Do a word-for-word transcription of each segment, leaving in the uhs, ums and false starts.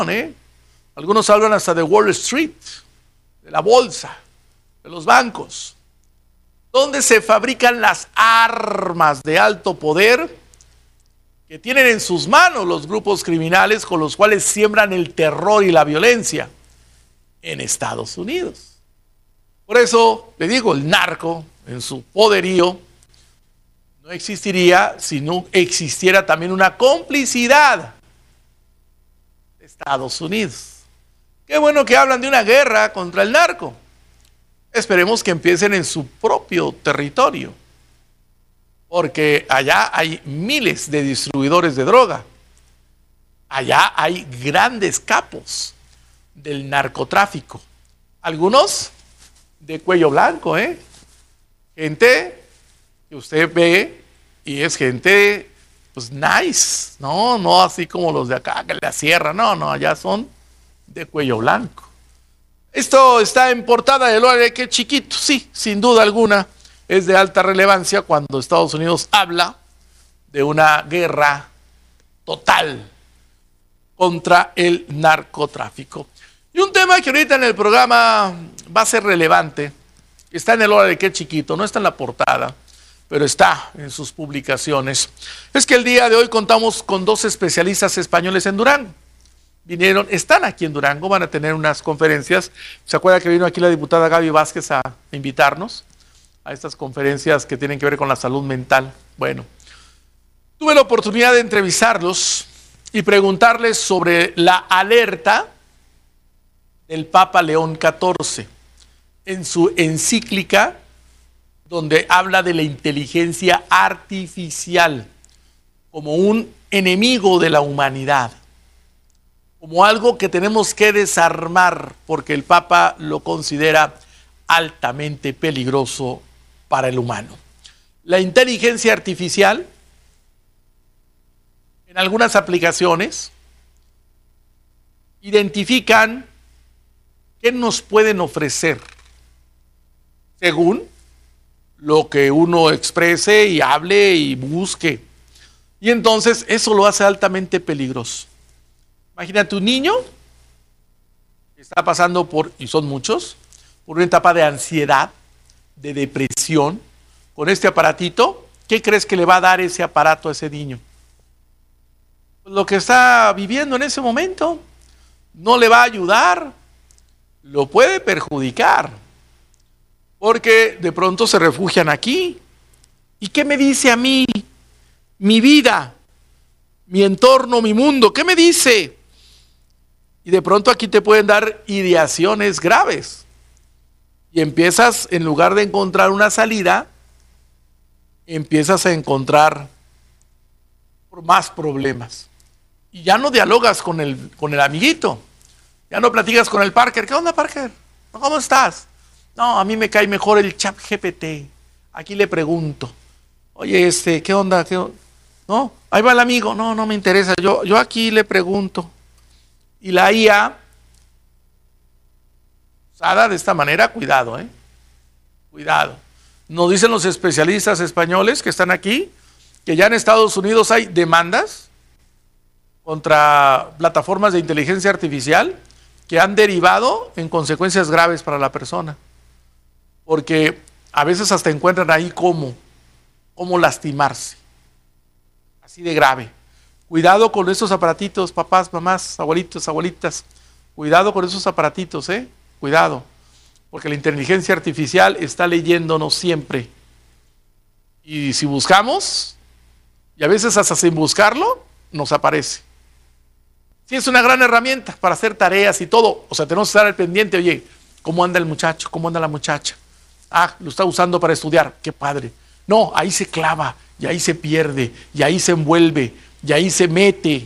¿eh? Algunos hablan hasta de Wall Street, de la bolsa, de los bancos, donde se fabrican las armas de alto poder que tienen en sus manos los grupos criminales con los cuales siembran el terror y la violencia en Estados Unidos. Por eso le digo, el narco en su poderío no existiría si no existiera también una complicidad de Estados Unidos. Qué bueno que hablan de una guerra contra el narco. Esperemos que empiecen en su propio territorio, porque allá hay miles de distribuidores de droga. Allá hay grandes capos del narcotráfico. Algunos de cuello blanco, ¿eh? Gente que usted ve y es gente, pues, nice. No, no así como los de acá, que la sierra. No, no, allá son de cuello blanco. Esto está en portada del Órale Qué Chiquito. Sí, sin duda alguna, es de alta relevancia cuando Estados Unidos habla de una guerra total contra el narcotráfico. Y un tema que ahorita en el programa va a ser relevante, está en el Órale Qué Chiquito, no está en la portada, pero está en sus publicaciones. Es que el día de hoy contamos con dos especialistas españoles en Durango. Vinieron, están aquí en Durango, van a tener unas conferencias. ¿Se acuerda que vino aquí la diputada Gaby Vázquez a invitarnos a estas conferencias que tienen que ver con la salud mental? Bueno, tuve la oportunidad de entrevistarlos y preguntarles sobre la alerta del Papa León catorce en su encíclica, donde habla de la inteligencia artificial como un enemigo de la humanidad, como algo que tenemos que desarmar, porque el Papa lo considera altamente peligroso para el humano. La inteligencia artificial, en algunas aplicaciones, identifican qué nos pueden ofrecer según lo que uno exprese y hable y busque. Y entonces eso lo hace altamente peligroso. Imagínate un niño que está pasando por, y son muchos, por una etapa de ansiedad, de depresión, con este aparatito. ¿Qué crees que le va a dar ese aparato a ese niño? Pues lo que está viviendo en ese momento. No le va a ayudar, lo puede perjudicar, porque de pronto se refugian aquí. ¿Y qué me dice a mí? Mi vida, mi entorno, mi mundo, ¿qué me dice? Y de pronto aquí te pueden dar ideaciones graves. Y empiezas, en lugar de encontrar una salida, empiezas a encontrar más problemas. Y ya no dialogas con el, con el amiguito. Ya no platicas con el Parker. ¿Qué onda, Parker? ¿Cómo estás? No, a mí me cae mejor el Chat G P T. Aquí le pregunto. Oye, este, ¿qué onda? ¿Qué onda? No, ahí va el amigo. No, no me interesa. Yo, yo aquí le pregunto. Y la I A, usada de esta manera, cuidado, ¿eh? Cuidado. Nos dicen los especialistas españoles que están aquí, que ya en Estados Unidos hay demandas contra plataformas de inteligencia artificial que han derivado en consecuencias graves para la persona. Porque a veces hasta encuentran ahí cómo, cómo lastimarse. Así de grave. Cuidado con esos aparatitos, papás, mamás, abuelitos, abuelitas. Cuidado con esos aparatitos, ¿eh? Cuidado. Porque la inteligencia artificial está leyéndonos siempre. Y si buscamos, y a veces hasta sin buscarlo, nos aparece. Sí, es una gran herramienta para hacer tareas y todo. O sea, tenemos que estar al pendiente. Oye, ¿cómo anda el muchacho? ¿Cómo anda la muchacha? Ah, lo está usando para estudiar. ¡Qué padre! No, ahí se clava, y ahí se pierde, y ahí se envuelve, y ahí se mete.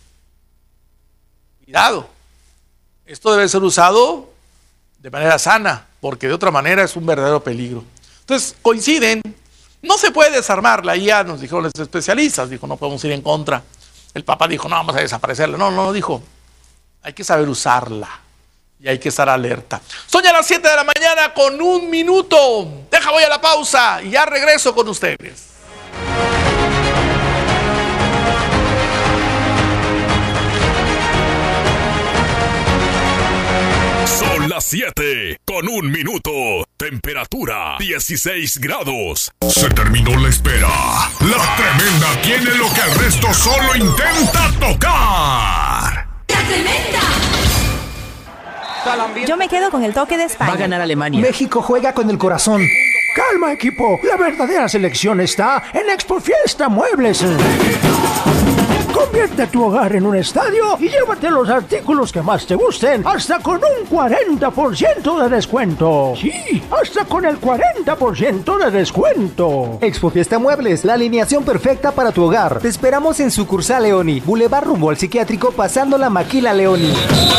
Cuidado. Esto debe ser usado de manera sana, porque de otra manera es un verdadero peligro. Entonces, coinciden. No se puede desarmar la I A, nos dijeron los especialistas. Dijo, no podemos ir en contra. El Papa dijo, no, vamos a desaparecerla. No, no, dijo, hay que saber usarla y hay que estar alerta. Son ya las siete de la mañana con un minuto. Deja, voy a la pausa y ya regreso con ustedes. siete con un minuto. Temperatura dieciséis grados. Se terminó la espera. La tremenda tiene lo que el resto solo intenta tocar. ¡La tremenda! Yo me quedo con el toque de España. Va a ganar Alemania. México juega con el corazón. Calma, equipo. La verdadera selección está en Expo Fiesta Muebles. Convierte tu hogar en un estadio y llévate los artículos que más te gusten hasta con un cuarenta por ciento de descuento. Sí, hasta con el cuarenta por ciento de descuento. Expo Fiesta Muebles, la alineación perfecta para tu hogar. Te esperamos en sucursal Leoni, Boulevard rumbo al psiquiátrico, pasando la Maquila Leoni.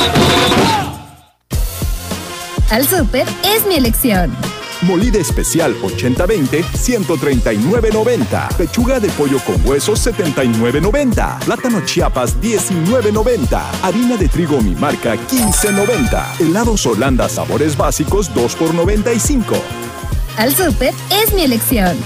Al Súper es mi elección. Molida especial ochenta veinte, ciento treinta y nueve noventa. Pechuga de pollo con huesos, setenta y nueve noventa. Plátano Chiapas, diecinueve noventa. Harina de trigo mi marca, quince noventa. Helados Holanda sabores básicos, dos por noventa y cinco. Al Súper es mi elección.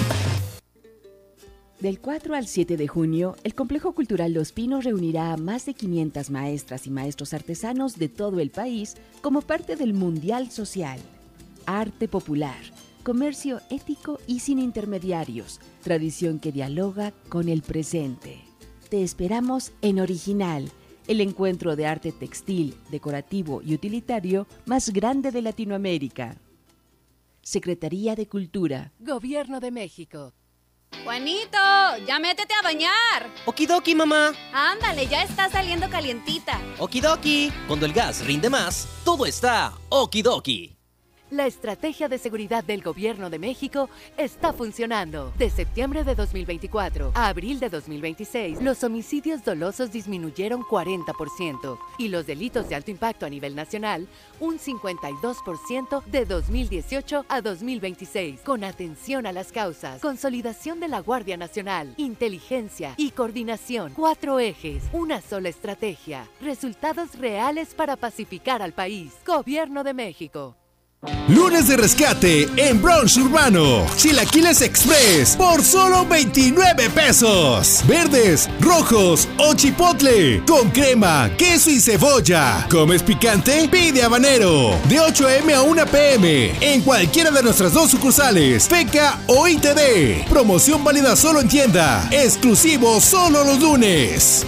Del cuatro al siete de junio, el Complejo Cultural Los Pinos reunirá a más de quinientas maestras y maestros artesanos de todo el país como parte del Mundial Social. Arte popular, comercio ético y sin intermediarios, tradición que dialoga con el presente. Te esperamos en Original, el encuentro de arte textil, decorativo y utilitario más grande de Latinoamérica. Secretaría de Cultura. Gobierno de México. Juanito, ya métete a bañar. Okidoki, mamá. Ándale, ya está saliendo calientita. Okidoki. Cuando el gas rinde más, todo está okidoki. La estrategia de seguridad del Gobierno de México está funcionando. De septiembre de dos mil veinticuatro a abril de dos mil veintiséis, los homicidios dolosos disminuyeron cuarenta por ciento y los delitos de alto impacto a nivel nacional un cincuenta y dos por ciento de dos mil dieciocho a dos mil veintiséis. Con atención a las causas, consolidación de la Guardia Nacional, inteligencia y coordinación. Cuatro ejes, una sola estrategia. Resultados reales para pacificar al país. Gobierno de México. Lunes de rescate en Bronx Urbano. Chilaquiles Express por solo veintinueve pesos. Verdes, rojos o chipotle. Con crema, queso y cebolla. ¿Comes picante? Pide habanero. De ocho a eme a una pe eme. En cualquiera de nuestras dos sucursales. Peca o I T D. Promoción válida solo en tienda. Exclusivo solo los lunes.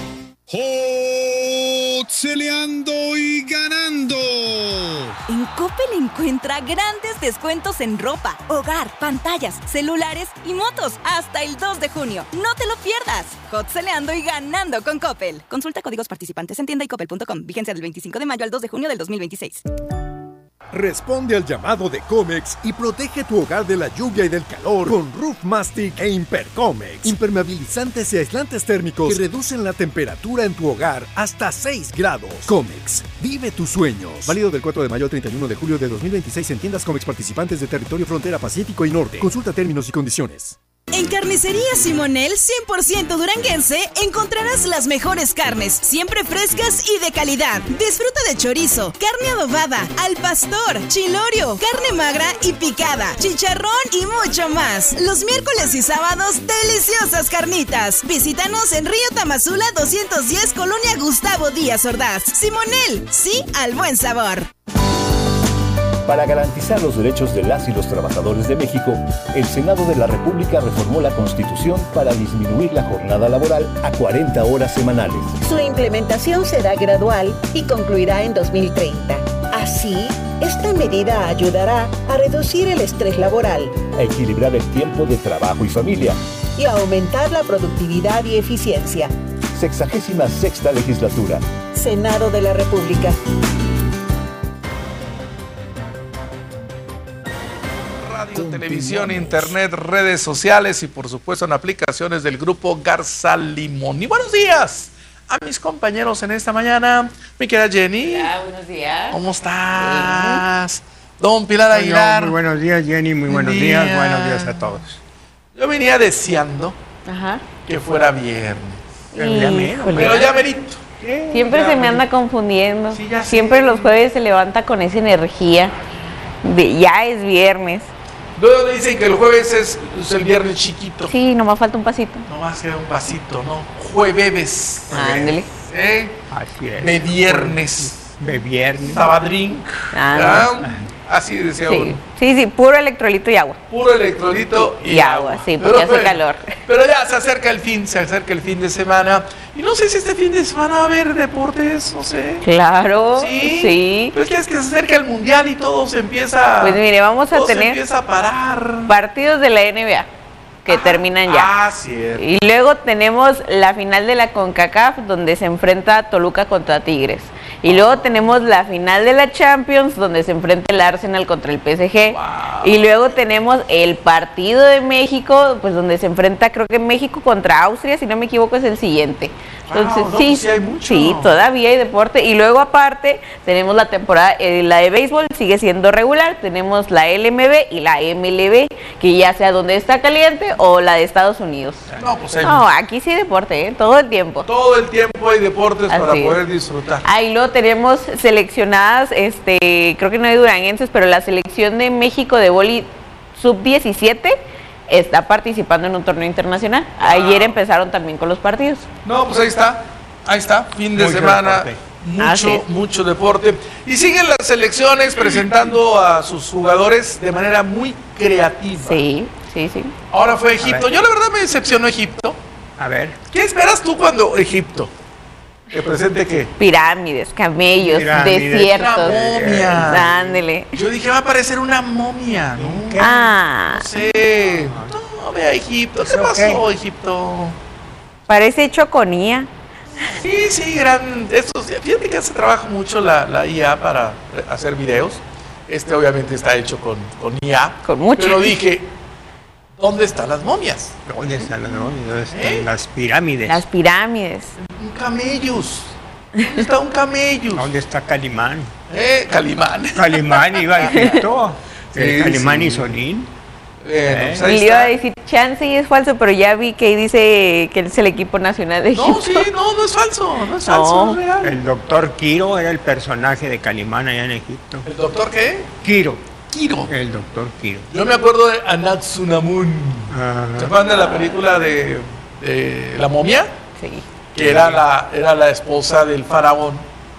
¡Hotzeleando y ganando! En Coppel encuentra grandes descuentos en ropa, hogar, pantallas, celulares y motos hasta el dos de junio. ¡No te lo pierdas! Hotzeleando y ganando con Coppel. Consulta códigos participantes en tienda y coppel punto com. Vigencia del veinticinco de mayo al dos de junio del dos mil veintiséis. Responde al llamado de Comex y protege tu hogar de la lluvia y del calor con Roof Mastic e Impercomex. Impermeabilizantes y aislantes térmicos que reducen la temperatura en tu hogar hasta seis grados. Comex, vive tus sueños. Válido del cuatro de mayo al treinta y uno de julio de dos mil veintiséis en tiendas Comex participantes de territorio frontera Pacífico y Norte. Consulta términos y condiciones. En Carnicería Simonel cien por ciento duranguense encontrarás las mejores carnes, siempre frescas y de calidad. Disfruta de chorizo, carne adobada, al pastor, chilorio, carne magra y picada, chicharrón y mucho más. Los miércoles y sábados, deliciosas carnitas. Visítanos en Río Tamazula doscientos diez, Colonia Gustavo Díaz Ordaz. Simonel, sí al buen sabor. Para garantizar los derechos de las y los trabajadores de México, el Senado de la República reformó la Constitución para disminuir la jornada laboral a cuarenta horas semanales. Su implementación será gradual y concluirá en dos mil treinta. Así, esta medida ayudará a reducir el estrés laboral, a equilibrar el tiempo de trabajo y familia y a aumentar la productividad y eficiencia. Sexagésima sexta legislatura. Senado de la República. Radio, televisión, internet, redes sociales y por supuesto en aplicaciones del grupo Garza Limón. Y buenos días a mis compañeros en esta mañana. Mi querida Jenny. Hola, buenos días. ¿Cómo estás? Don Pilar Aguilar. Muy buenos días, Jenny. Muy buenos días. días. Buenos días a todos. Yo venía deseando Ajá. que fuera viernes. Híjole. Pero ya merito. Siempre se me anda confundiendo. Sí, Siempre los jueves se levanta con esa energía de ya es viernes. Luego le dicen que el jueves es, es el viernes chiquito. Sí, nomás falta un pasito. Nomás queda un pasito, ¿no? Jueves. Ándale. ¿Eh? Así es. De viernes. Beviernes. Sabadrink. Ah, Así decía sí. uno. Sí, sí, puro electrolito y agua. Puro electrolito y, y agua, sí, porque pero, hace bueno, calor. Pero ya se acerca el fin, se acerca el fin de semana. Y no sé si este fin de semana va a haber deportes, no sé. Claro, sí. sí. Pero es que es que se acerca el mundial y todo se empieza. Pues mire, vamos a todo tener se empieza a parar. partidos de la N B A que Ajá. terminan ya. Ah, cierto. Y luego tenemos la final de la CONCACAF donde se enfrenta Toluca contra Tigres. Y luego tenemos la final de la Champions donde se enfrenta el Arsenal contra el P S G. Wow. Y luego tenemos el partido de México, pues donde se enfrenta, creo que México contra Austria, si no me equivoco es el siguiente. Entonces, wow, no, sí, pues sí, hay mucho. sí, todavía hay deporte. Y luego aparte tenemos la temporada, eh, la de béisbol sigue siendo regular, tenemos la L M B y la M L B, que ya sea donde está caliente o la de Estados Unidos. No, pues hay no aquí sí hay deporte, ¿eh? Todo el tiempo. Todo el tiempo hay deportes Así para es. poder disfrutar. Ahí luego tenemos seleccionadas, este, creo que no hay duranguenses, pero la selección de México de vóley sub diecisiete está participando en un torneo internacional. Wow. Ayer empezaron también con los partidos. No, pues ahí está, ahí está, fin de mucho semana, deporte. mucho, mucho deporte. Y siguen las selecciones presentando a sus jugadores de manera muy creativa. Sí, sí, sí. Ahora fue Egipto. Yo la verdad me decepcionó Egipto. A ver. ¿Qué esperas tú cuando Egipto? ¿Que presente qué? Pirámides, camellos, Pirámides, desiertos. una momia. Dándole. Yo dije, va a parecer una momia, ¿no? Ah. No sé. No, ve a Egipto. ¿Qué pasó, okay. Egipto? Parece hecho con I A. Sí, sí, gran. Estos, fíjate que se trabaja mucho la, la I A para hacer videos. Este obviamente está hecho con, con I A. Con mucho. Pero dije, ¿dónde están las momias? ¿Dónde están las momias? ¿Dónde están ¿Eh? las pirámides? Las pirámides. Un camellos. ¿Dónde está un camellos? ¿Dónde está Calimán? Eh, Calimán. Calimán iba a Egipto. Sí, Calimán sí. y Solín. Eh, ¿Eh? pues Le iba a decir chance y es falso, pero ya vi que dice que es el equipo nacional de Egipto. No, sí, no, no es falso, no es falso, No. es real. El doctor Quiro era el personaje de Calimán allá en Egipto. ¿El doctor qué? Quiro. Quiro. El doctor Quiro. Yo me acuerdo de Anatsunamun. Ajá. ¿Se acuerdan de la película de, de La momia? Sí. Que era la, era la esposa del faraón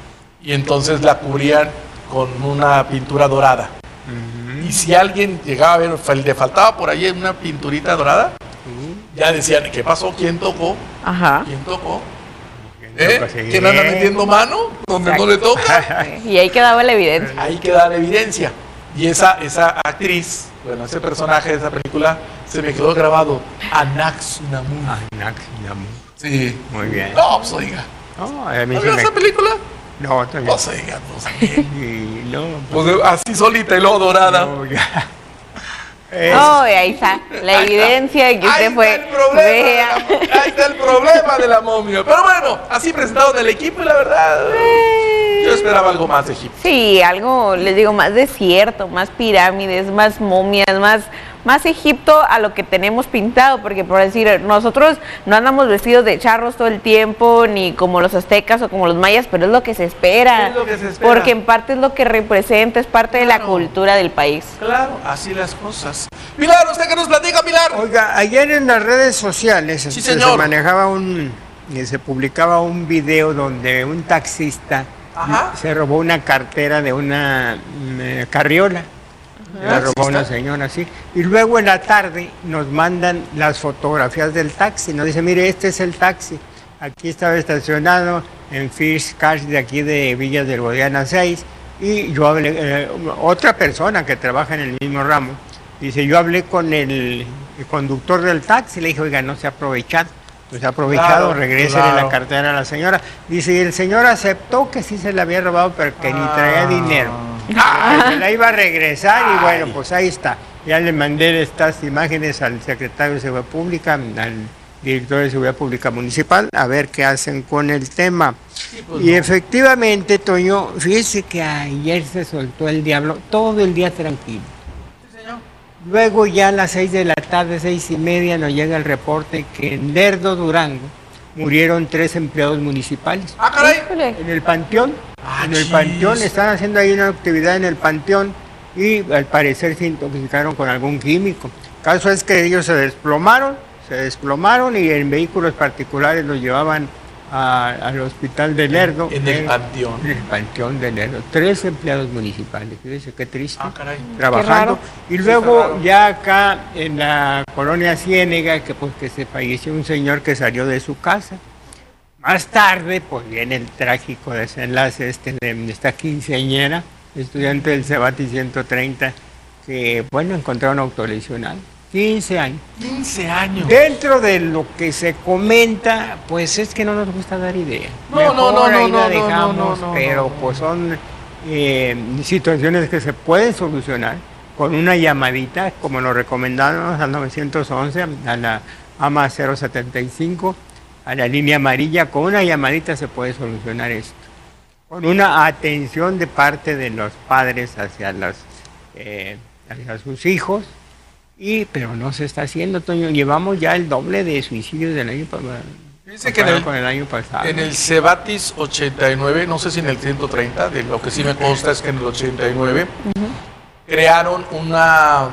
y entonces la cubrían con una pintura dorada. Uh-huh. Y si alguien llegaba a ver, le faltaba por ahí una pinturita dorada, uh-huh. ya decían, ¿qué pasó? ¿Quién tocó? Ajá. ¿Quién tocó? ¿Quién, ¿Eh? toca seguir? ¿Quién anda metiendo mano donde Exacto. no le toca? Y ahí quedaba la evidencia. Ahí queda la evidencia. Y esa, esa actriz, bueno, ese personaje de esa película, se me quedó grabado. Anatsunamun. Anatsunamun. Sí. Muy bien. No, pues oiga. No, a mí ¿No se vio me... esa película? No, también. Pues oiga, pues bien. Y no, Pues así solita y luego dorada. no, ya. Es... Oh, ahí está la ahí evidencia de que ahí usted fue. Vea. Ahí está el problema de la momia. Pero bueno, así presentado del equipo y la verdad, eh... yo esperaba algo más de Egipto. Sí, algo, les digo, más desierto, más pirámides, más momias, más, más Egipto a lo que tenemos pintado, porque por decir, nosotros no andamos vestidos de charros todo el tiempo, ni como los aztecas o como los mayas, pero es lo que se espera. Es lo que se espera. Porque en parte es lo que representa, es parte claro. de la cultura del país. Claro, así las cosas. Pilar, ¿usted qué nos platica, Pilar? Oiga, ayer en las redes sociales sí, se, se manejaba un, se publicaba un video donde un taxista Ajá. se robó una cartera de una um, carriola. La robó una señora, sí. Y luego en la tarde nos mandan las fotografías del taxi. Nos dice, mire, este es el taxi. Aquí estaba estacionado en Fish Cash de aquí de Villas del Guadiana seis. Y yo hablé, eh, otra persona que trabaja en el mismo ramo, dice, yo hablé con el, el conductor del taxi. Le dije, oiga, no se ha aprovechado. No se ha aprovechado, claro, regrésele claro. la cartera a la señora. Dice, y el señor aceptó que sí se la había robado, pero que ah. ni traía dinero. Ah. Se la iba a regresar y bueno, pues ahí está. Ya le mandé estas imágenes al secretario de Seguridad Pública, al director de Seguridad Pública Municipal, a ver qué hacen con el tema. Sí, pues y no. efectivamente, Toño, fíjese que ayer se soltó el diablo, todo el día tranquilo. Sí, señor. Luego ya a las seis de la tarde, seis y media, nos llega el reporte que en Lerdo, Durango, murieron tres empleados municipales. ¡Ah, caray! En el Panteón. Ah, en el geez. Panteón, están haciendo ahí una actividad en el Panteón y al parecer se intoxicaron con algún químico. El caso es que ellos se desplomaron, se desplomaron y en vehículos particulares los llevaban a, al hospital de Lerdo. En el Panteón. En el Panteón de Lerdo. Tres empleados municipales. Fíjese qué triste. Ah, caray. Trabajando. Y luego ya acá en la colonia Ciénega, que pues que se falleció un señor que salió de su casa. Más tarde, pues viene el trágico desenlace este de esta quinceañera, estudiante del Cebati ciento treinta, que, bueno, encontraron autolesional. quince años. quince años. Dentro de lo que se comenta, pues es que no nos gusta dar ideas. No, Mejor no, no, ahí no, la no, dejamos, no, no, no, pero no. pues son eh, situaciones que se pueden solucionar con una llamadita, como lo recomendamos al nueve once, a la A M A cero setenta y cinco, a la línea amarilla. Con una llamadita se puede solucionar esto. Con una atención de parte de los padres hacia, los, eh, hacia sus hijos. Y, pero no se está haciendo, Toño. Llevamos ya el doble de suicidios del año pasado. Dice que en el, con el año pasado. En el Cebatis ochenta y nueve, no sé si en el ciento treinta, de lo que sí me consta es que en el ochenta y nueve uh-huh. crearon una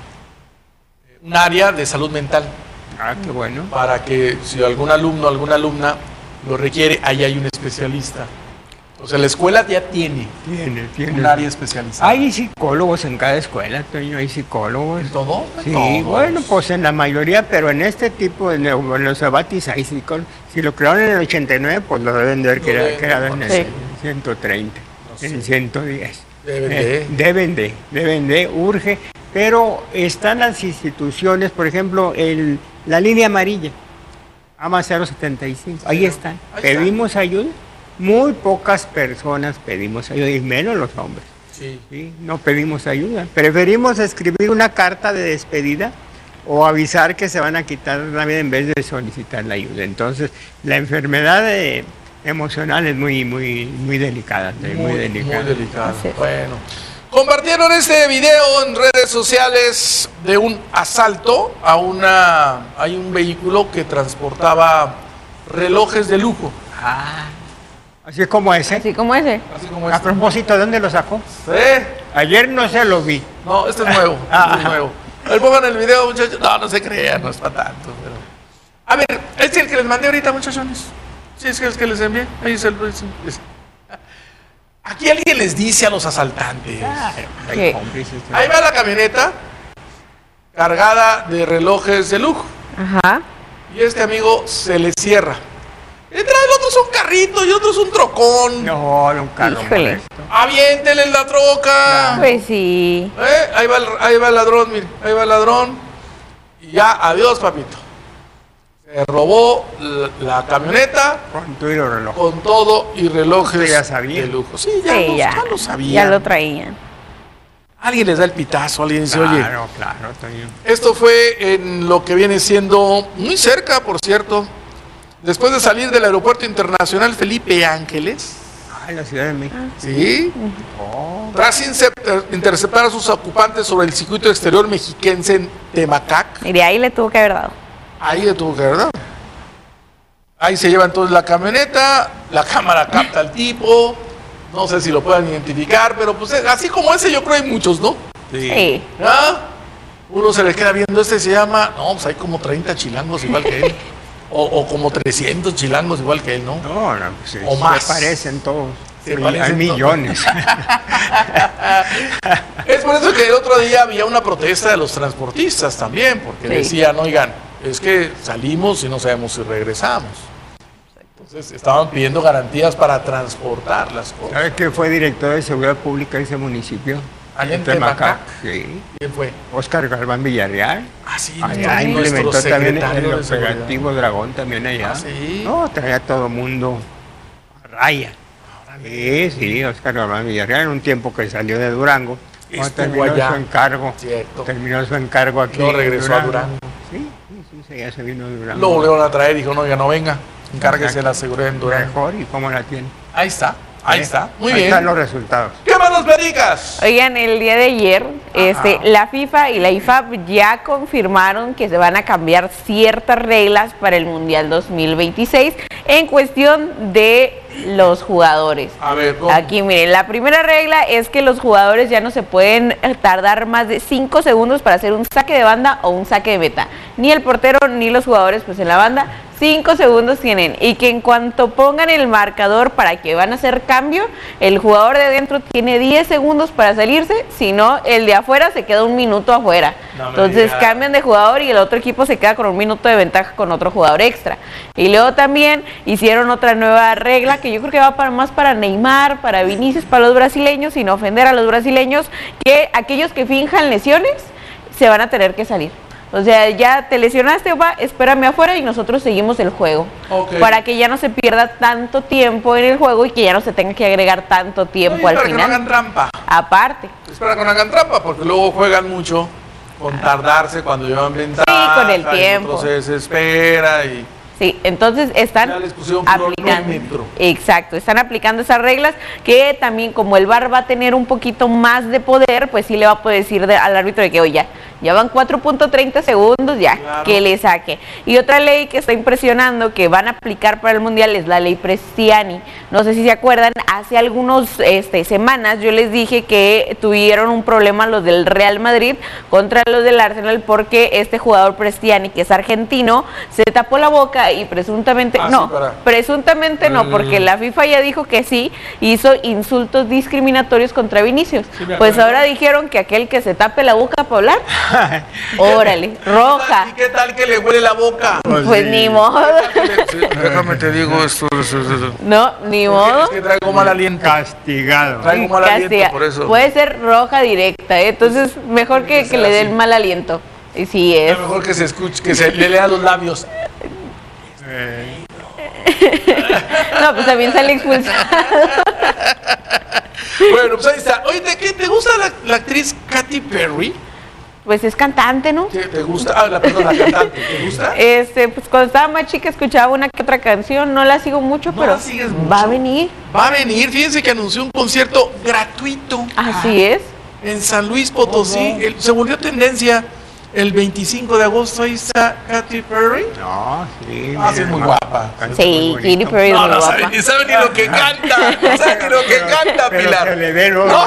un área de salud mental. Ah, qué bueno. Para que si algún alumno, alguna alumna lo requiere, ahí hay un especialista. O sea, la escuela ya tiene, tiene, tiene. un área especializada. Hay psicólogos en cada escuela, Toño, hay psicólogos. ¿En todo? Sí, Todos. Bueno, pues en la mayoría, pero en este tipo, en los Cebatis hay psicólogos. Si lo crearon en el ochenta y nueve, pues lo deben de ver que era, que era en el sí. ciento treinta, no sé. En el ciento diez. Deben eh, de. Deben de, deben de, urge. Pero están las instituciones, por ejemplo, el, la línea amarilla, A M A cero setenta y cinco, ahí están. Ahí Pedimos está. ayuda. Muy pocas personas pedimos ayuda, y menos los hombres. Sí. ¿Sí? No pedimos ayuda. Preferimos escribir una carta de despedida o avisar que se van a quitar la vida en vez de solicitar la ayuda. Entonces, la enfermedad de, emocional es muy, muy, muy delicada. Muy, muy delicada. Muy delicada. Bueno. Compartieron este video en redes sociales de un asalto a una... Hay un vehículo que transportaba relojes de lujo. Ah. Así como ese. Así como ese. Así como a este. propósito, ¿de dónde lo sacó? Sí. Ayer no se lo vi. No, este es nuevo. Este es nuevo. A ver, pongan el video, muchachos. No, no se crean, no es para tanto. Pero... A ver, este es el que les mandé ahorita, muchachones. Sí, es el que les envié. Ahí es el... Aquí alguien les dice a los asaltantes. Claro, ¿qué? Ahí va la camioneta cargada de relojes de lujo. Ajá. Y este amigo se le cierra. Entra el otro es un carrito y otro es un trocón. No, no un carro. Híjole. Aviéntele la troca. Pues sí. ¿Eh? Ahí va el, ahí va el ladrón, mire. Ahí va el ladrón. Y ya, adiós, papito. Se robó la, la camioneta. Con todo y los relojes. Con todo y relojes ya sabía. de lujo. Sí, ya, sí, lo, ya. ya lo sabían. Ya lo traían. Alguien les da el pitazo, alguien dice, claro, oye. Claro, claro, Toño. Esto fue en lo que viene siendo muy cerca, por cierto. Después de salir del aeropuerto internacional Felipe Ángeles. Ah, en la Ciudad de México. Sí. Oh. Tras interceptar a sus ocupantes sobre el circuito exterior mexiquense en Temacac. Y de ahí le tuvo que haber dado. Ahí le tuvo que haber dado. Ahí se lleva entonces la camioneta, la cámara capta al tipo. No sé si lo puedan identificar, pero pues así como ese yo creo hay muchos, ¿no? Sí. ¿Ah? Uno se le queda viendo, este se llama, no, pues hay como treinta chilangos igual que él. O, o como trescientos chilangos igual que él, ¿no? No, no, pues sí, o más. Se parecen todos. Se hay, parecen hay millones. Es por eso que el otro día había una protesta de los transportistas también, porque sí. decían, oigan, es que salimos y no sabemos si regresamos. Entonces estaban pidiendo garantías para transportar las cosas. ¿Sabes quién fue director de seguridad pública de ese municipio? Allá en Temacac. Sí. ¿Quién fue? Oscar Galván Villarreal. Ah, sí. Allá implementó también el operativo Dragón también allá. Ah, sí. No, traía a todo mundo a raya. Sí, sí, Oscar Galván Villarreal, en un tiempo que salió de Durango. No, terminó allá. su encargo. Cierto. Terminó su encargo aquí. No regresó Durango. a Durango. Sí, sí, sí, ya se vino a Durango. Lo volvieron a traer y dijo, no, ya no venga. Encárguese la seguridad en Durango. Mejor, ¿y cómo la tiene? Ahí está. Ahí está, muy Ahí bien. están los resultados. ¿Qué más nos platicas? Oigan, el día de ayer, este, la FIFA y la I F A B ya confirmaron que se van a cambiar ciertas reglas para el Mundial dos mil veintiséis en cuestión de los jugadores. A ver, ¿cómo? Aquí miren, la primera regla es que los jugadores ya no se pueden tardar más de cinco segundos para hacer un saque de banda o un saque de meta. Ni el portero ni los jugadores pues en la banda Cinco segundos tienen y que en cuanto pongan el marcador para que van a hacer cambio, el jugador de adentro tiene diez segundos para salirse, si no, el de afuera se queda un minuto afuera. No Entonces diga. cambian de jugador y el otro equipo se queda con un minuto de ventaja con otro jugador extra. Y luego también hicieron otra nueva regla que yo creo que va para más para Neymar, para Vinicius, para los brasileños, sin ofender a los brasileños, que aquellos que finjan lesiones se van a tener que salir. O sea, ya te lesionaste, va, espérame afuera y nosotros seguimos el juego. Okay. Para que ya no se pierda tanto tiempo en el juego y que ya no se tenga que agregar tanto tiempo al final. Para que no hagan trampa. Aparte. Espera que no hagan trampa, porque luego juegan mucho con tardarse cuando llevan ventaja. Sí, con el tiempo. Se desespera y... Sí, entonces están aplicando, exacto, están aplicando esas reglas que también como el V A R va a tener un poquito más de poder, pues sí le va a poder decir de, al árbitro de que, oye, ya, ya van cuatro punto treinta segundos, ya, claro. que le saque. Y otra ley que está impresionando que van a aplicar para el Mundial es la ley Prestiani. No sé si se acuerdan, hace algunas este, semanas yo les dije que tuvieron un problema los del Real Madrid contra los del Arsenal porque este jugador Prestiani, que es argentino, se tapó la boca y presuntamente, ah, no, sí, presuntamente no, porque la FIFA ya dijo que sí, hizo insultos discriminatorios contra Vinicius. Sí, pues ahora dijeron que aquel que se tape la boca para hablar, órale, roja. ¿Y qué tal que le huele la boca? Pues, pues sí. ni modo. Sí, déjame te digo esto. No, ni modo. Es que traigo mal aliento. Castigado. Traigo mal Castiga. aliento, por eso. Puede ser roja directa, ¿eh? Entonces mejor que, que le dé el mal aliento. Y sí es. Es mejor que se escuche, que se le lea los labios. No, pues también sale expulsado. Bueno, pues ahí está. Oye, ¿te, qué, ¿te gusta la, la actriz Katy Perry? Pues es cantante, ¿no? Sí, ¿te gusta? Ah, la persona cantante, ¿te gusta? Este, pues cuando estaba más chica escuchaba una que otra canción, no la sigo mucho, no pero la sigues mucho. Va a venir. Va a venir, fíjense que anunció un concierto gratuito. Así es. En San Luis Potosí, el, se volvió tendencia. El veinticinco de agosto ahí está Katy Perry. No, sí. Ah, sí, es muy guapa. Sí, Katy Perry es no, muy no guapa. Sabe, ni sabe ni lo que canta. No sabe ni lo que canta, pero Pilar. Se le ve luego. No.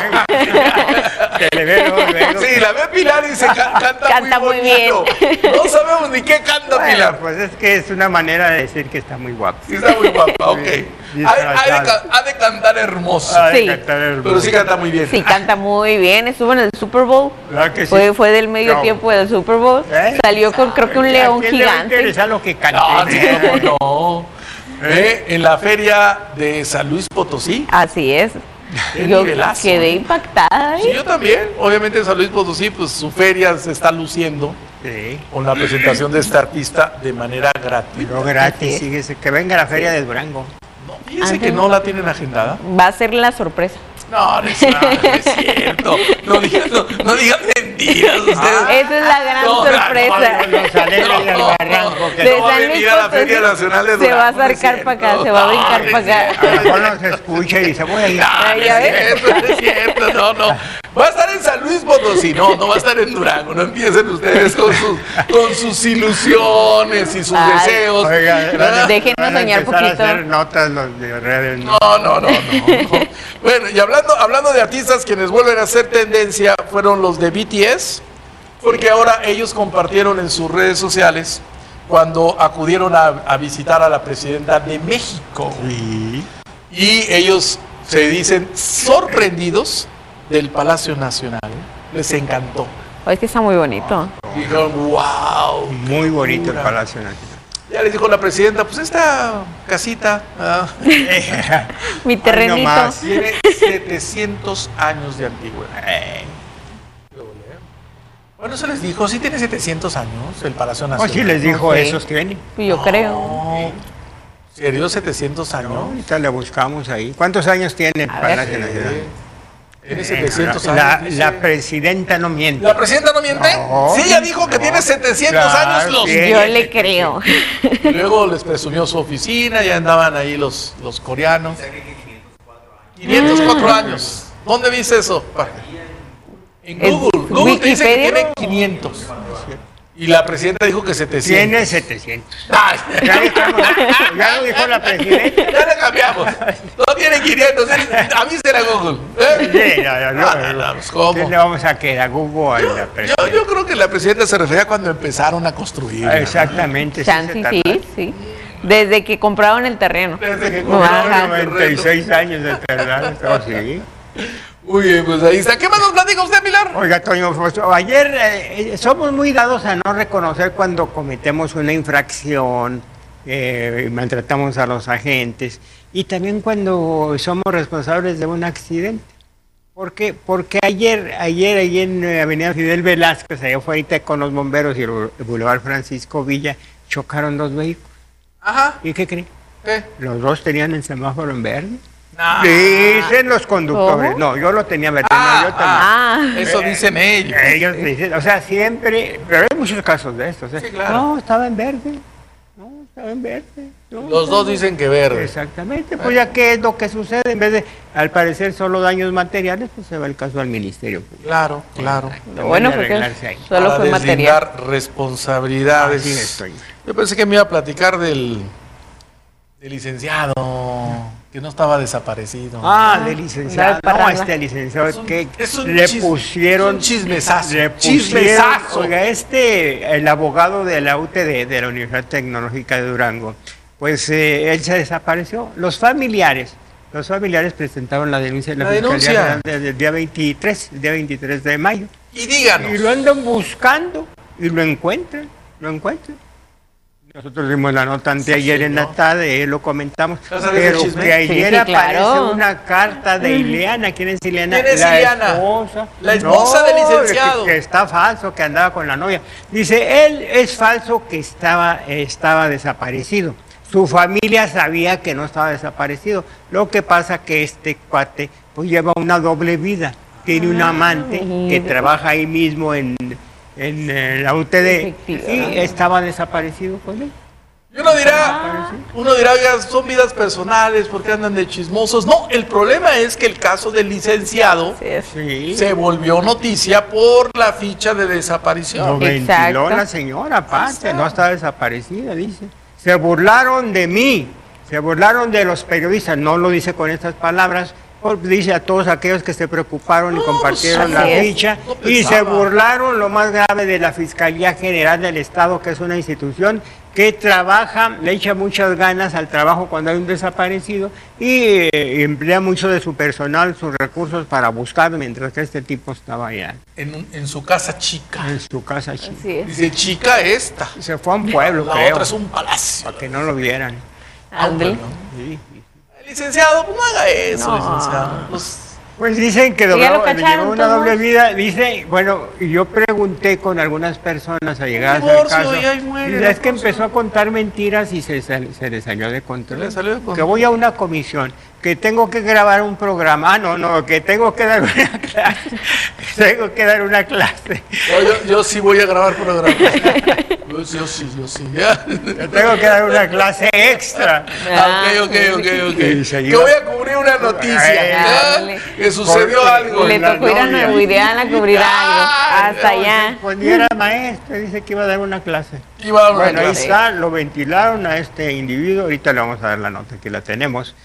Se le ve luego, luego. Sí, la ve Pilar y se ca canta, canta muy, muy bien. No sabemos ni qué canta bueno, Pilar. Pues es que es una manera de decir que está muy guapa. Sí, está muy guapa, ok. Ha, ha, de, ha de cantar hermoso. Ha de sí. cantar hermoso. Pero sí canta muy bien. Sí, canta muy bien. Estuvo en el Super Bowl. ¿Verdad que sí? Fue, fue del medio no. tiempo del Super Bowl. ¿Eh? Salió con creo que un león gigante. Le va a lo que cante. No, sí, no, no. ¿Eh? En la feria de San Luis Potosí. Así es. Yo nivelazo, quedé ¿eh? impactada. ¿eh? Sí, yo también. Obviamente en San Luis Potosí, pues su feria se está luciendo. Sí. Con la presentación de este artista de manera gratuita. Pero gratis, sí, que venga a la feria sí. de Durango. No, fíjense que no la tienen agendada. Va a ser la sorpresa. No, no es, no, no es cierto. No digan, no, no digan mentiras ustedes. Ah, esa es la gran no, sorpresa. No, no, no, no, no, barranco, que de no San Luis a la Feria Nacional de Durango. Se va a acercar para acá, se va a brincar para acá. A lo mejor no se escucha y dice, voy a ir. No, no es cierto, no es cierto, no, no. Va a estar en San Luis Potosí, no, no va a estar en Durango. No empiecen ustedes con sus, con sus ilusiones y sus Ay, deseos. Oiga, déjenos soñar poquito. A hacer notas los de redes. No, no, no, no, no. Bueno, y hablando, hablando de artistas, quienes vuelven a hacer tendencia fueron los de B T S, porque ahora ellos compartieron en sus redes sociales cuando acudieron a, a visitar a la presidenta de México. Sí. Y ellos se dicen sorprendidos del Palacio Nacional. Les encantó. Oh, es que está muy bonito. Dijeron, wow. Muy bonito el Palacio Nacional. Ya les dijo la presidenta, pues esta casita, ah, mi terrenito, tiene setecientos años de antigüedad. Eh. Bueno, se les dijo, sí tiene setecientos años el Palacio Nacional. Oh, sí les dijo, okay. Esos tienen. Yo no, creo. ¿Serio setecientos años? No, ahorita le buscamos ahí. ¿Cuántos años tiene el A Palacio ver, Nacional? Tiene setecientos años. La, la presidenta no miente. ¿La presidenta no miente? No, sí, ella dijo que no, tiene setecientos claro, años. Los yo le creo. Y luego les presumió su oficina, ya andaban ahí los, los coreanos. quinientos cuatro años. ¿Dónde viste eso? En Google. Google te dice que tiene quinientos. Y la presidenta dijo que setecientos. Tiene setecientos. Ay. Ya, dejamos, ya lo dijo la presidenta. Ya le cambiamos. No tiene quinientos. Avísela a Google. ¿Eh? Sí, no, no, no, ah, no, pues, ¿cómo? ¿Qué le vamos a quedar a Google a la presidenta? Yo, yo creo que la presidenta se refería cuando empezaron a construir. Exactamente. Sí, sí, sí, sí. Desde que compraron el terreno. Desde que compraron Ajá. el noventa y seis años de terreno, oh, sí. Muy bien, pues ahí está. ¿Qué más nos platica usted, Pilar? Oiga, Toño, pues, ayer eh, somos muy dados a no reconocer cuando cometemos una infracción, eh, maltratamos a los agentes y también cuando somos responsables de un accidente. ¿Por qué? Porque ayer, ayer, ahí en eh, Avenida Fidel Velázquez, allá afuera con los bomberos y el Boulevard Francisco Villa, chocaron dos vehículos. Ajá. ¿Y qué creen? ¿Qué? Los dos tenían el semáforo en verde. No. Dicen los conductores. ¿Cómo? No, yo lo tenía verde. Ah, no, yo también. Ah. Eso dicen ellos. Ellos dicen, o sea, siempre, pero hay muchos casos de estos. ¿eh? Sí, claro. No, estaba en verde. No, estaba en verde. No, Los dos dicen que verde. Exactamente, pues ya qué es lo que sucede, en vez de, al parecer, solo daños materiales, pues se va el caso al Ministerio Público. Claro, claro. Bueno, porque solo Para fue material. deslindar responsabilidades. Así estoy. Yo pensé que me iba a platicar del, del licenciado, que no estaba desaparecido. Ah, de licenciado. Andaba No, parranda. este licenciado Es un- que es un le chis- pusieron. es un chismesazo, Le pusieron. chismesazo. Oiga, este, el abogado de la U T D, de la Universidad Tecnológica de Durango, pues eh, él se desapareció. Los familiares, los familiares presentaron la denuncia en la, La Fiscalía denuncia. General desde el día veintitrés, el día veintitrés de mayo. Y díganos. Y lo andan buscando y lo encuentran, lo encuentran. Nosotros dimos la nota anteayer Sí, en ¿no? la tarde, eh, lo comentamos, ¿Ya sabes el pero chisme? que ayer Sí, sí, claro. aparece una carta de Ileana. ¿Quién es Ileana? ¿Quién es la Ileana? esposa. La esposa del licenciado. Que, que está falso, que andaba con la novia. Dice, él es falso que estaba, estaba desaparecido. Su familia sabía que no estaba desaparecido. Lo que pasa que este cuate pues lleva una doble vida. Tiene un amante que trabaja ahí mismo en, en, eh, la U T D y estaba desaparecido con él. Y uno dirá, uno dirá, oiga, son vidas personales, porque andan de chismosos. No, el problema es que el caso del licenciado Sí. se volvió noticia por la ficha de desaparición. Lo ventiló la señora, aparte, no está desaparecida, dice. Se burlaron de mí, se burlaron de los periodistas, no lo dice con estas palabras, dice a todos aquellos que se preocuparon y compartieron pues, la así es. ficha, No y se pensaba. burlaron, lo más grave, de la Fiscalía General del Estado, que es una institución que trabaja, le echa muchas ganas al trabajo cuando hay un desaparecido y eh, emplea mucho de su personal, sus recursos para buscarlo, mientras que este tipo estaba allá En, un- en su casa chica. en su casa chica. Así es. Dice, chica esta. Se fue a un pueblo, La creo, otra es un palacio. para que no lo vieran. Ándale. Sí. Licenciado, pues no haga eso, No. licenciado. Pues, Pues dicen que Sí, ya lo dobló- cacharon llevó una todos. doble vida. Dice, bueno, y yo pregunté con algunas personas a llegar al divorcio, caso. y ahí muere Dice, la es que cosa. empezó a contar mentiras y se, sal- se le salió de control. Se le salió de control. Que voy a una comisión, que tengo que grabar un programa. Ah, no, no, que tengo que dar una clase. Que tengo que dar una clase. no, yo, yo sí voy a grabar programas. Yo, yo sí, yo sí. Ya. Yo tengo que dar una clase extra. Ah, ok, ok, ok, ok. Y se Que iba- voy a cubrir una noticia. Eh, ¿ya? dale. Que sucedió Con- algo. Le la tocó ir a novia. Navidad a cubrir Ah, algo. Hasta allá. Pues ni era maestro, dice que iba a dar una clase. Iba a dar una Bueno, ahí clase. está, lo ventilaron a este individuo, ahorita le vamos a dar la nota, aquí la tenemos,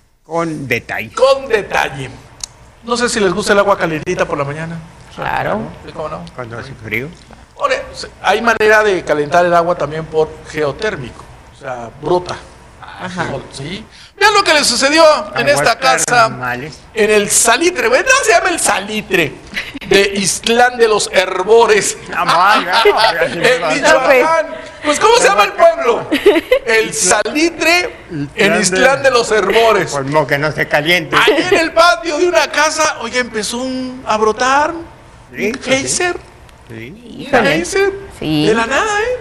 con detalle. Con detalle. No sé si les gusta el agua calentita por la mañana. Claro. Sí, ¿cómo no? Cuando hace frío. Ahora, se- hay manera de calentar el agua también por geotérmico, o sea, bruta. Ajá. ¿Sí? Vean lo que le sucedió en Aguas esta casa, termales. en el Salitre. Bueno, se llama el Salitre de Islán de los Herbores. Ah, vaya, vaya, sí me En va. Michoacán. Pues, ¿cómo se llama el pueblo? El Salitre en Islán de los Herbores. Por mo que no se caliente. Ahí en el patio de una casa, oye, empezó un- a brotar Sí, un pues sí. geyser. Sí. Híjole. Geyser. Sí. De la nada, ¿eh?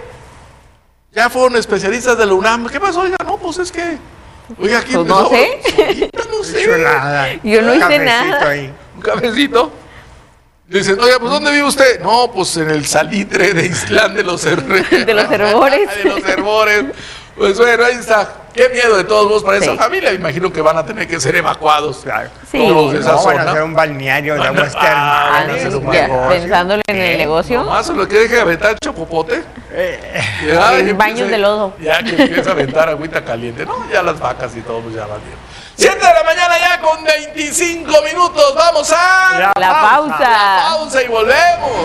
Ya fueron especialistas de la UNAM. ¿Qué pasó? Oiga, no, pues es que... Oiga, aquí Pues no sé. no sé. Hecho nada. Yo no Un hice cafecito nada. ahí. Un cafecito. Dicen, oiga, pues ¿dónde vive usted? No, pues en el Salitre de Islán de los Herbores. De los Herbores. de los Herbores. Pues bueno, ahí está. Qué miedo de todos modos para esa Sí. familia. Me imagino que van a tener que ser evacuados. Claro. Sí. Todos de esa No, van a zona. hacer un balneario de Van a- aguas Ah, van a termales. hacer un un Ya, negocio. pensándole en el negocio. Nomás se lo que deje aventar chopopote. Eh, Ya, En que baños empiece- de lodo. Ya que empieza a aventar agüita caliente. No, ya las vacas y todo, pues ya van bien. siete de la mañana ya con veinticinco minutos. Vamos a La pausa. la pausa y volvemos.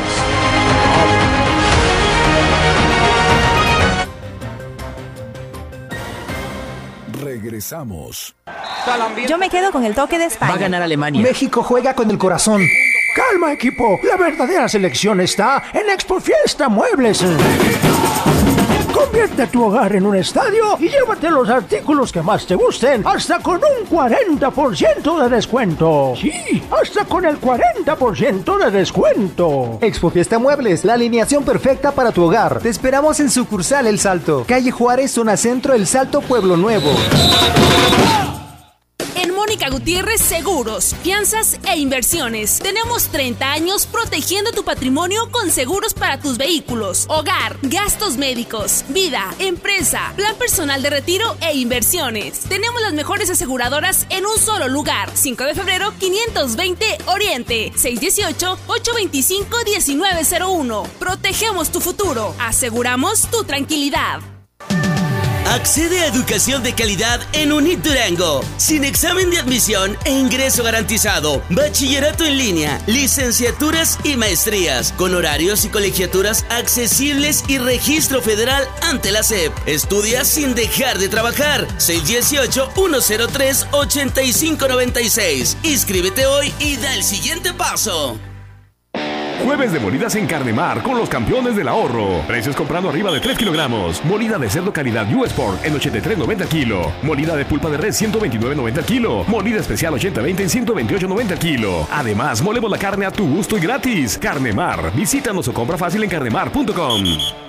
Regresamos. Yo me quedo con el toque de España. Va a ganar Alemania. México juega con el corazón. Calma, equipo. La verdadera selección está en Expo Fiesta Muebles. Convierte tu hogar en un estadio y llévate los artículos que más te gusten hasta con un cuarenta por ciento de descuento. Sí, hasta con el cuarenta por ciento de descuento. Expo Fiesta Muebles, la alineación perfecta para tu hogar. Te esperamos en sucursal El Salto, calle Juárez, zona centro, El Salto, Pueblo Nuevo. En Mónica Gutiérrez Seguros, Fianzas e Inversiones. Tenemos treinta años protegiendo tu patrimonio con seguros para tus vehículos, hogar, gastos médicos, vida, empresa, plan personal de retiro e inversiones. Tenemos las mejores aseguradoras en un solo lugar. cinco de febrero, quinientos veinte Oriente, seis uno ocho, ocho dos cinco, uno nueve cero uno. Protegemos tu futuro. Aseguramos tu tranquilidad. Accede a educación de calidad en UNIT Durango, sin examen de admisión e ingreso garantizado, bachillerato en línea, licenciaturas y maestrías, con horarios y colegiaturas accesibles y registro federal ante la S E P. Estudia sin dejar de trabajar. seis uno ocho, uno cero tres, ocho cinco nueve seis. Inscríbete hoy y da el siguiente paso. Jueves de molidas en Carnemar con los campeones del ahorro. Precios comprando arriba de tres kilogramos. Molida de cerdo calidad U Sport en ochenta y tres noventa kilo. Molida de pulpa de res ciento veintinueve noventa kilo. Molida especial ochenta veinte en ciento veintiocho noventa kilo. Además, molemos la carne a tu gusto y gratis. Carnemar. Visítanos o compra fácil en carnemar punto com.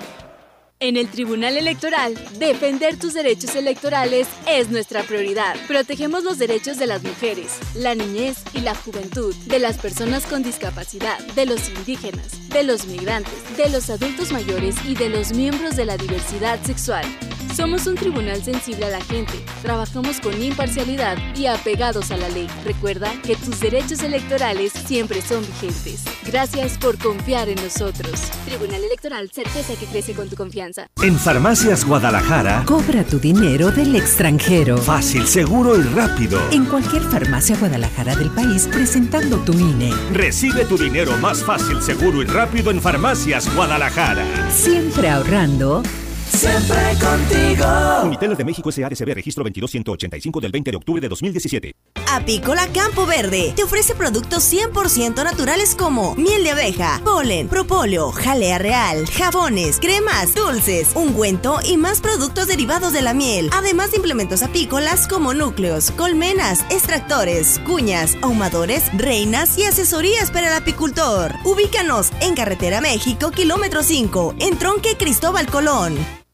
En el Tribunal Electoral, defender tus derechos electorales es nuestra prioridad. Protegemos los derechos de las mujeres, la niñez y la juventud, de las personas con discapacidad, de los indígenas, de los migrantes, de los adultos mayores y de los miembros de la diversidad sexual. Somos un tribunal sensible a la gente, trabajamos con imparcialidad y apegados a la ley. Recuerda que tus derechos electorales siempre son vigentes. Gracias por confiar en nosotros. Tribunal Electoral, certeza que crece con tu confianza. En Farmacias Guadalajara, cobra tu dinero del extranjero. Fácil, seguro y rápido. En cualquier farmacia Guadalajara del país, presentando tu I N E. Recibe tu dinero más fácil, seguro y rápido en Farmacias Guadalajara. Siempre ahorrando. Siempre contigo. Uniteles de México S A D C B registro veintidós ciento ochenta y cinco del veinte de octubre de dos mil diecisiete. Apícola Campo Verde te ofrece productos cien por ciento naturales como miel de abeja, polen, propóleo, jalea real, jabones, cremas, dulces, ungüento y más productos derivados de la miel. Además de implementos apícolas como núcleos, colmenas, extractores, cuñas, ahumadores, reinas y asesorías para el apicultor. Ubícanos en Carretera México, kilómetro cinco, en Tronque Cristóbal Colón.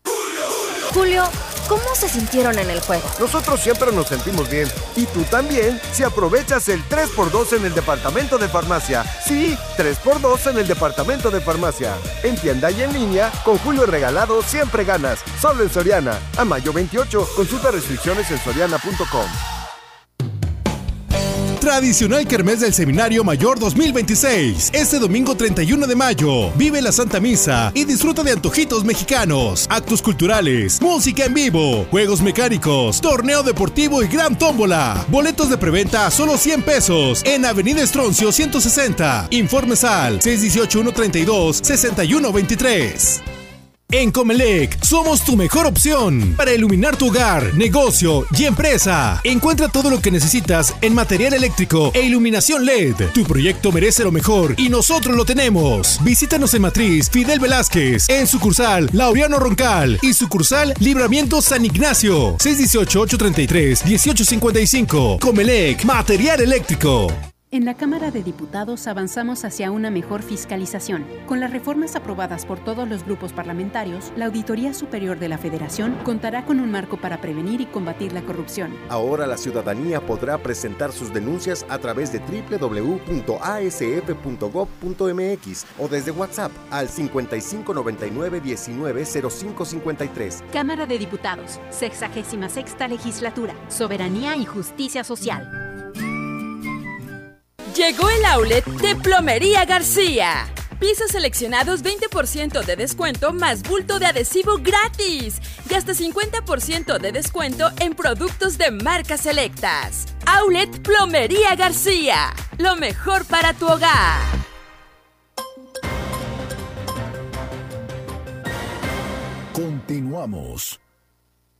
Julio, ¿cómo se sintieron en el juego? Nosotros siempre nos sentimos bien. Y tú también, si aprovechas el tres por dos en el departamento de farmacia. Sí, tres por dos en el departamento de farmacia. En tienda y en línea, con Julio regalado siempre ganas. Solo en Soriana. A mayo veintiocho, consulta restricciones en soriana punto com. Tradicional Kermés del Seminario Mayor dos mil veintiséis. Este domingo treinta y uno de mayo. Vive la Santa Misa y disfruta de antojitos mexicanos, actos culturales, música en vivo, juegos mecánicos, torneo deportivo y gran tómbola. Boletos de preventa a solo cien pesos en Avenida Estroncio ciento sesenta. Informes al seis uno ocho, uno tres dos, seis uno dos tres. En Comelec, somos tu mejor opción para iluminar tu hogar, negocio y empresa. Encuentra todo lo que necesitas en material eléctrico e iluminación L E D. Tu proyecto merece lo mejor y nosotros lo tenemos. Visítanos en Matriz Fidel Velázquez, en sucursal Laureano Roncal y sucursal Libramiento San Ignacio. seis uno ocho, ocho tres tres, uno ocho cinco cinco. Comelec, material eléctrico. En la Cámara de Diputados avanzamos hacia una mejor fiscalización. Con las reformas aprobadas por todos los grupos parlamentarios, la Auditoría Superior de la Federación contará con un marco para prevenir y combatir la corrupción. Ahora la ciudadanía podrá presentar sus denuncias a través de doble u doble u doble u punto a s f punto gob punto m x o desde WhatsApp al cincuenta y cinco noventa y nueve diecinueve cero cinco cincuenta y tres. Cámara de Diputados, sexagésima sexta Legislatura, Soberanía y Justicia Social. Llegó el outlet de Plomería García. Pisos seleccionados veinte por ciento de descuento más bulto de adhesivo gratis. Y hasta cincuenta por ciento de descuento en productos de marcas selectas. Outlet Plomería García. Lo mejor para tu hogar. Continuamos.